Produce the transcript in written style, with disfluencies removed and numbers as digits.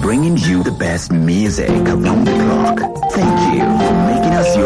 bringing you the best music around the clock. Thank you for making us your